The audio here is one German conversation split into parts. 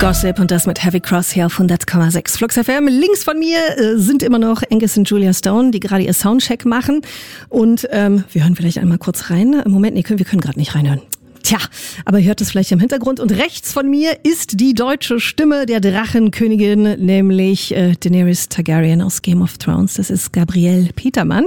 Gossip und das mit Heavy Cross hier auf 100,6 Flux FM. Links von mir sind immer noch Angus und Julia Stone, die gerade ihr Soundcheck machen. Und wir hören vielleicht einmal kurz rein. Moment, wir können gerade nicht reinhören. Tja, aber ihr hört es vielleicht im Hintergrund. Und rechts von mir ist die deutsche Stimme der Drachenkönigin, nämlich Daenerys Targaryen aus Game of Thrones. Das ist Gabrielle Petermann.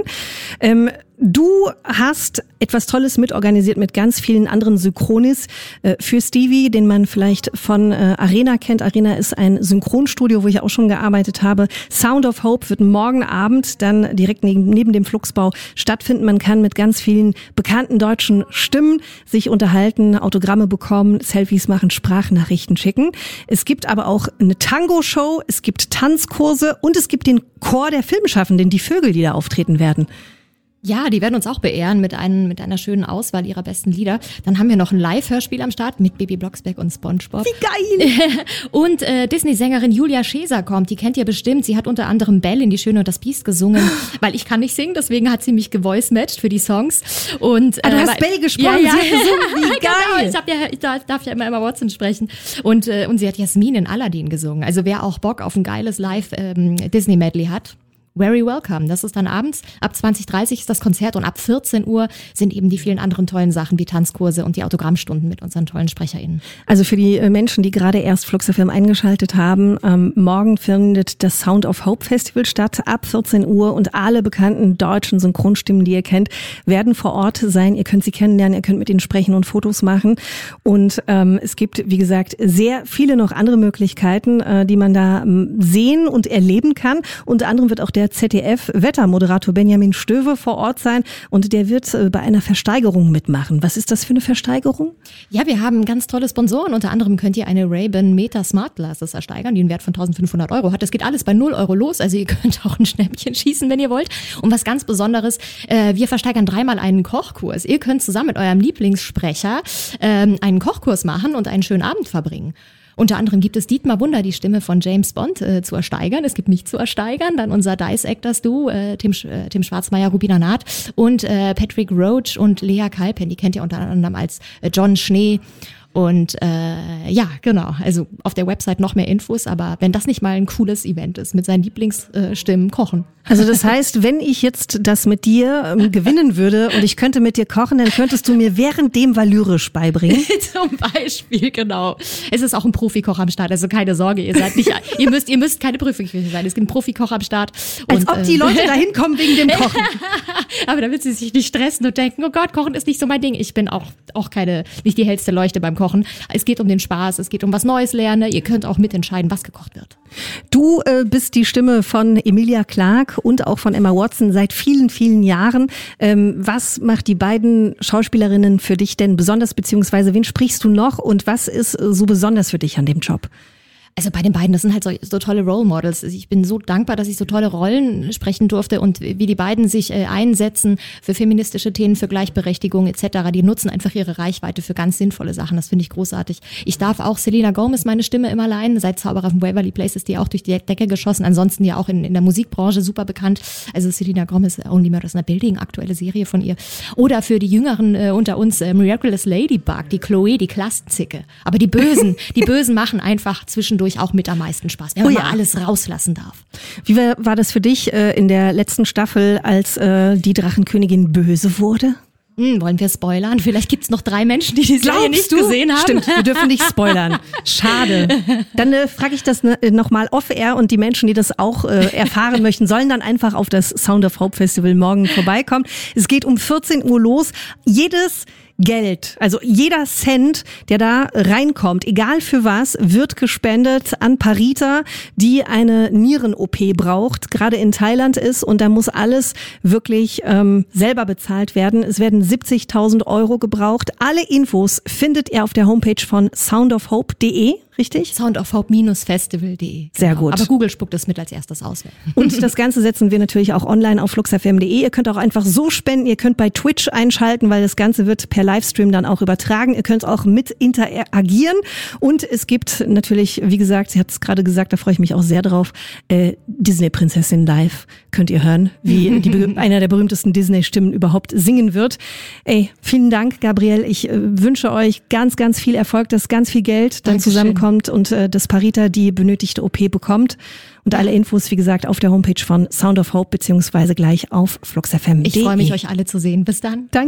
Du hast etwas Tolles mitorganisiert mit ganz vielen anderen Synchronis für Stevie, den man vielleicht von Arena kennt. Arena ist ein Synchronstudio, wo ich auch schon gearbeitet habe. Sound of Hope wird morgen Abend dann direkt neben dem Fluxbau stattfinden. Man kann mit ganz vielen bekannten deutschen Stimmen sich unterhalten, Autogramme bekommen, Selfies machen, Sprachnachrichten schicken. Es gibt aber auch eine Tango-Show, es gibt Tanzkurse und es gibt den Chor der Filmschaffenden, die Vögel, die da auftreten werden. Ja, die werden uns auch beehren mit einer schönen Auswahl ihrer besten Lieder. Dann haben wir noch ein Live-Hörspiel am Start mit Bibi Blocksberg und SpongeBob. Wie geil! Und Disney-Sängerin Julia Scheser kommt, die kennt ihr bestimmt. Sie hat unter anderem Belle in Die Schöne und das Biest gesungen, weil ich kann nicht singen, deswegen hat sie mich gevoice-matched für die Songs. Und, du hast Belle gesprochen, ja. Sie hat gesungen, wie geil! Genau, ich darf ja immer Emma Watson sprechen. Und sie hat Jasmin in Aladdin gesungen. Also wer auch Bock auf ein geiles Live-Disney-Medley hat, very welcome. Das ist dann abends, ab 20:30 ist das Konzert und ab 14 Uhr sind eben die vielen anderen tollen Sachen wie Tanzkurse und die Autogrammstunden mit unseren tollen SprecherInnen. Also für die Menschen, die gerade erst Flux FM eingeschaltet haben, morgen findet das Sound of Hope Festival statt, ab 14 Uhr und alle bekannten deutschen Synchronstimmen, die ihr kennt, werden vor Ort sein. Ihr könnt sie kennenlernen, ihr könnt mit ihnen sprechen und Fotos machen und es gibt, wie gesagt, sehr viele noch andere Möglichkeiten, die man da sehen und erleben kann. Unter anderem wird auch der ZDF-Wettermoderator Benjamin Stöwe vor Ort sein und der wird bei einer Versteigerung mitmachen. Was ist das für eine Versteigerung? Ja, wir haben ganz tolle Sponsoren. Unter anderem könnt ihr eine Ray-Ban Meta Smart Glasses ersteigern, die einen Wert von 1.500 € hat. Das geht alles bei 0 € los, also ihr könnt auch ein Schnäppchen schießen, wenn ihr wollt. Und was ganz Besonderes, wir versteigern 3-mal einen Kochkurs. Ihr könnt zusammen mit eurem Lieblingssprecher einen Kochkurs machen und einen schönen Abend verbringen. Unter anderem gibt es Dietmar Wunder, die Stimme von James Bond, zu ersteigern. Es gibt mich zu ersteigern, dann unser Dice Actors Duo, Tim Schwarzmeier, Rubina Naht und Patrick Roach und Lea Kalpen. Die kennt ihr unter anderem als John Schnee. Und ja, genau, also auf der Website noch mehr Infos, aber wenn das nicht mal ein cooles Event ist, mit seinen Lieblingsstimmen kochen. Also das heißt, wenn ich jetzt das mit dir gewinnen würde und ich könnte mit dir kochen, dann könntest du mir währenddem Valyrisch beibringen? Zum Beispiel, genau. Es ist auch ein Profikoch am Start, also keine Sorge, ihr müsst keine Prüfungsküche sein, es gibt einen Profikoch am Start. Als ob die Leute da hinkommen wegen dem Kochen. Aber damit sie sich nicht stressen und denken, oh Gott, Kochen ist nicht so mein Ding. Ich bin auch nicht die hellste Leuchte beim Kochen. Es geht um den Spaß, es geht um was Neues lernen. Ihr könnt auch mitentscheiden, was gekocht wird. Du bist die Stimme von Emilia Clarke und auch von Emma Watson seit vielen, vielen Jahren. Was macht die beiden Schauspielerinnen für dich denn besonders, beziehungsweise wen sprichst du noch und was ist so besonders für dich an dem Job? Also bei den beiden, das sind halt so tolle Role Models. Ich bin so dankbar, dass ich so tolle Rollen sprechen durfte und wie die beiden sich einsetzen für feministische Themen, für Gleichberechtigung etc. Die nutzen einfach ihre Reichweite für ganz sinnvolle Sachen. Das finde ich großartig. Ich darf auch Selena Gomez meine Stimme immer leihen. Seit Zauberer von Waverly Place ist die auch durch die Decke geschossen. Ansonsten ja auch in der Musikbranche super bekannt. Also Selena Gomez, Only Murders in the Building, aktuelle Serie von ihr. Oder für die Jüngeren unter uns Miraculous Ladybug, die Chloe, die Klassenzicke. Aber die Bösen machen einfach zwischendurch auch mit am meisten Spaß, wenn man mal alles rauslassen darf. Wie war das für dich in der letzten Staffel, als die Drachenkönigin böse wurde? Wollen wir spoilern? Vielleicht gibt's noch 3 Menschen, die Serie nicht gesehen haben. Stimmt, wir dürfen nicht spoilern. Schade. Dann frage ich das nochmal off-air und die Menschen, die das auch erfahren möchten, sollen dann einfach auf das Sound of Hope Festival morgen vorbeikommen. Es geht um 14 Uhr los. Jedes Geld, also jeder Cent, der da reinkommt, egal für was, wird gespendet an Parita, die eine Nieren-OP braucht, gerade in Thailand ist und da muss alles wirklich selber bezahlt werden. Es werden 70.000 € gebraucht. Alle Infos findet ihr auf der Homepage von soundofhope.de. Richtig? Soundofhope-festival.de. Sehr gut. Aber Google spuckt es mit als erstes aus. Und das Ganze setzen wir natürlich auch online auf fluxfm.de. Ihr könnt auch einfach so spenden. Ihr könnt bei Twitch einschalten, weil das Ganze wird per Livestream dann auch übertragen. Ihr könnt auch mit interagieren. Und es gibt natürlich, wie gesagt, sie hat es gerade gesagt, da freue ich mich auch sehr drauf, Disney-Prinzessin live könnt ihr hören, wie einer der berühmtesten Disney-Stimmen überhaupt singen wird. Vielen Dank, Gabrielle. Ich wünsche euch ganz, ganz viel Erfolg, dass ganz viel Geld dann zusammenkommt. kommt und dass Parita die benötigte OP bekommt. Und alle Infos, wie gesagt, auf der Homepage von Sound of Hope beziehungsweise gleich auf fluxfm.de. Ich freue mich, euch alle zu sehen. Bis dann. Danke.